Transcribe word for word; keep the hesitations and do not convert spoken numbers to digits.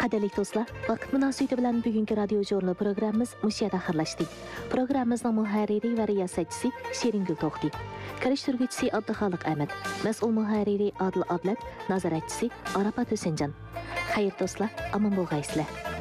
Qadirlik do'stlar, vaqt munosabati bilan bugungi radio jurnal programmamiz mushayada xirlashdi. Programmamizning muharriri va riyosatchisi Sheringul To'xti. Karishtiruvchisi Abduxoliq Ahmad, mas'ul muharriri Adil Ablat, nazoratchisi Arafat Husanjon. Xayr do'stlar, omon bo'lgaysizlar.